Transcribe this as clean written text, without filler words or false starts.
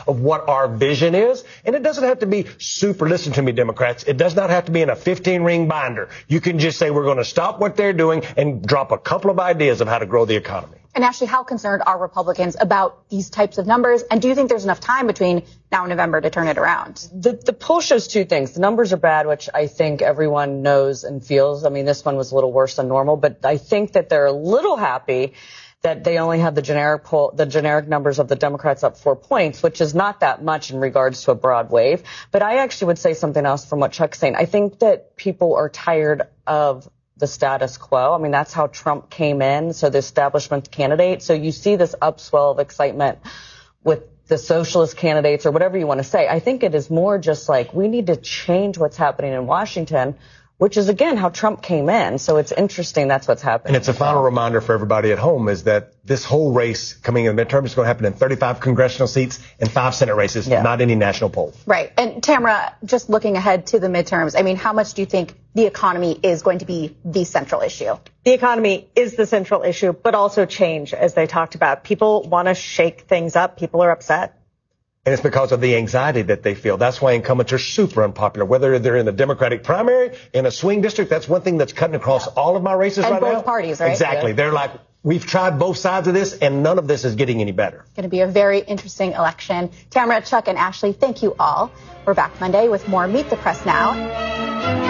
of what our vision is. And it doesn't have to be super, listen to me, Democrats. It does not have to be in a 15-ring binder. You can just say we're going to stop what they're doing and drop a couple of ideas of how to grow the economy. And Ashley, how concerned are Republicans about these types of numbers? And do you think there's enough time between now and November to turn it around? The poll shows two things. The numbers are bad, which I think everyone knows and feels. I mean, this one was a little worse than normal, but I think that they're a little happy that they only had the generic numbers of the Democrats up 4 points, which is not that much in regards to a broad wave. But I actually would say something else from what Chuck's saying. I think that people are tired of the status quo. I mean, that's how Trump came in, so the establishment candidate. So you see this upswell of excitement with the socialist candidates or whatever you want to say. I think it is more just like we need to change what's happening in Washington, which is, again, how Trump came in. So it's interesting that's what's happening. And it's a final reminder for everybody at home is that this whole race coming in the midterm is going to happen in 35 congressional seats and 5 Senate races, not any national poll. Right. And Tamara, just looking ahead to the midterms, I mean, how much do you think the economy is going to be the central issue? The economy is the central issue, but also change, as they talked about. People want to shake things up. People are upset. And it's because of the anxiety that they feel. That's why incumbents are super unpopular. Whether they're in the Democratic primary, in a swing district, that's one thing that's cutting across all of my races and right now. And both parties, right? Exactly. Yeah. They're like, we've tried both sides of this, and none of this is getting any better. It's going to be a very interesting election. Tamara, Chuck, and Ashley, thank you all. We're back Monday with more Meet the Press Now.